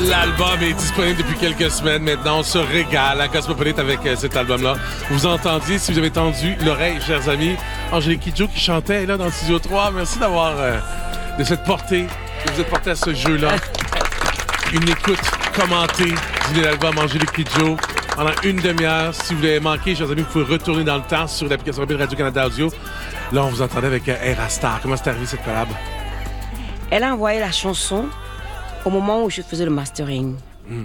L'album est disponible depuis quelques semaines maintenant. On se régale à Cosmopolite avec cet album-là. Vous entendiez, si vous avez tendu l'oreille, chers amis, Angélique Kidjo qui chantait là dans le Studio 3. Merci d'avoir de cette portée, de vous êtes porté à ce jeu-là. Une écoute commentée du l'album Angélique Kidjo pendant une demi-heure. Si vous l'avez manqué, chers amis, vous pouvez retourner dans le temps sur l'application mobile Radio-Canada Audio. Là, on vous entendait avec Erastar. Comment c'est arrivé cette collab? Elle a envoyé la chanson au moment où je faisais le mastering.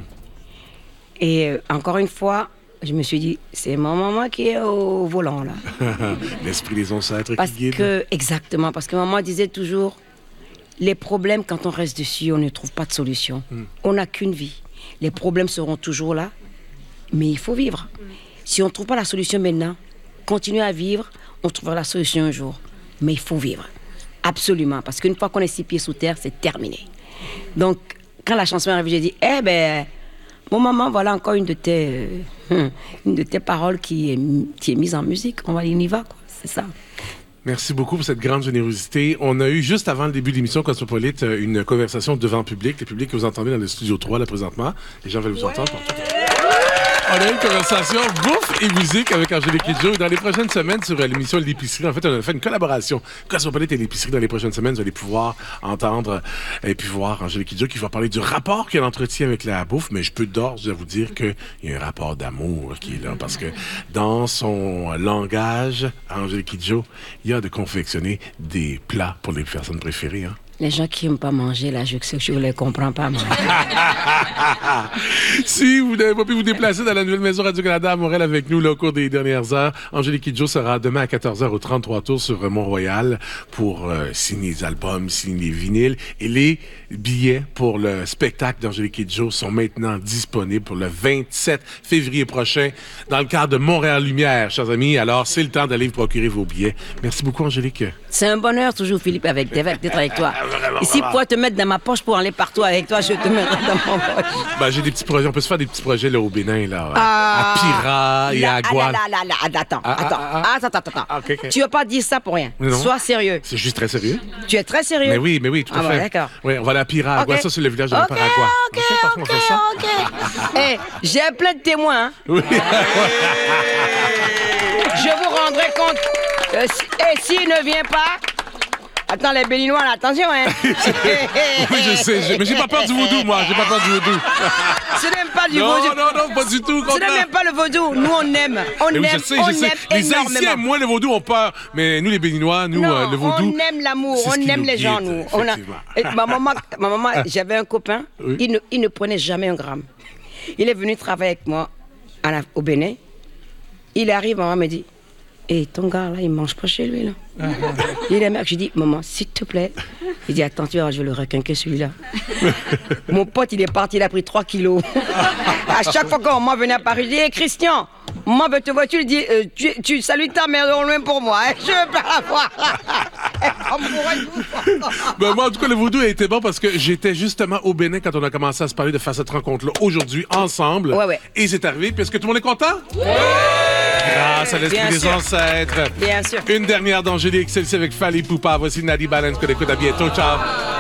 Et encore une fois, je me suis dit, c'est ma maman qui est au volant, là. L'esprit des ancêtres parce qui guide. Exactement, parce que maman disait toujours, les problèmes, quand on reste dessus, on ne trouve pas de solution. On n'a qu'une vie. Les problèmes seront toujours là, mais il faut vivre. Si on ne trouve pas la solution maintenant, continuez à vivre, on trouvera la solution un jour. Mais il faut vivre. Absolument, parce qu'une fois qu'on est 6 pieds sous terre, c'est terminé. Donc, quand la chanson est arrivée, j'ai dit, bon maman, voilà encore une de tes paroles qui est mise en musique. On y va, quoi. C'est ça. Merci beaucoup pour cette grande générosité. On a eu, juste avant le début de l'émission Cosmopolite, une conversation devant le public que vous entendez dans le Studio 3, là, présentement. Les gens veulent vous entendre. On a eu une conversation bouffe et musique avec Angélique Kidjo. Dans les prochaines semaines, sur l'émission L'Épicerie, en fait, on a fait une collaboration Cosmopolite et L'Épicerie. Dans les prochaines semaines, vous allez pouvoir entendre et puis voir Angélique Kidjo qui va parler du rapport qu'elle entretient avec la bouffe. Mais je peux d'ores vous dire qu'il y a un rapport d'amour qui est là. Parce que dans son langage, Angélique Kidjo, il y a de confectionner des plats pour les personnes préférées. Hein. Les gens qui n'aiment pas manger, là, je ne les comprends pas, moi. Si vous n'avez pas pu vous déplacer dans la nouvelle maison Radio-Canada à Montréal avec nous là, au cours des dernières heures, Angélique Kidjo sera demain à 14h au 33 Tours sur Mont-Royal pour signer les albums, signer les vinyles. Et les billets pour le spectacle d'Angélique Kidjo sont maintenant disponibles pour le 27 février prochain dans le cadre de Montréal Lumière, chers amis. Alors, c'est le temps d'aller vous procurer vos billets. Merci beaucoup, Angélique. C'est un bonheur toujours, Philippe, d'être avec toi. Ici, pour te mettre dans ma poche pour aller partout avec toi, je te mettrai dans mon poche. Ben, j'ai des petits projets. On peut se faire des petits projets là, au Bénin, là, à Pira et à Guadeloupe. Attends. Okay. Tu ne vas pas dire ça pour rien. Non. Sois sérieux. C'est juste très sérieux. Tu es très sérieux? Mais oui, tout à fait. Ouais, d'accord. Oui, on va aller à Pira. Okay. Ça, c'est le village de Nicaragua. OK. Hey, j'ai plein de témoins. Hein? Oui. Je vous rendrai compte. Et s'il ne vient pas... Attends, les Béninois, là, attention, hein. Oui, je sais, mais j'ai pas peur du vaudou, moi. J'ai pas peur du vaudou. Tu n'aimes pas du vaudou? Non, pas du tout. Tu n'aimes pas le vaudou? Nous, on aime. On aime Les énormément. Haïtiens, moi, le vaudou, ont peur. Mais nous, les Béninois, nous, le vaudou... on aime l'amour, on aime les gens, nous. Ma maman, j'avais un copain, oui. il ne prenait jamais un gramme. Il est venu travailler avec moi au Bénin. Il arrive, maman me dit, ton gars, là, il mange pas chez lui, là. Il est mec, je dis, maman, s'il te plaît. Il dit, attends, tu vois, je vais le requinquer celui-là. Mon pote, il est parti, il a pris 3 kilos. À chaque fois que maman venait à Paris, je dis, Christian, maman veut te voir, tu lui dis, tu salues ta mère de loin pour moi, hein, je veux pas la voir. Ben, moi, en tout cas, le vaudou a été bon parce que j'étais justement au Bénin quand on a commencé à se parler de faire cette rencontre-là aujourd'hui, ensemble. Ouais. Et c'est arrivé, puis est-ce que tout le monde est content? Grâce à l'esprit des ancêtres. Bien sûr. Une dernière d'Angélique, celle-ci avec Fally Poupa. Voici Nadi Balance, que d'écoute. À bientôt. Ciao.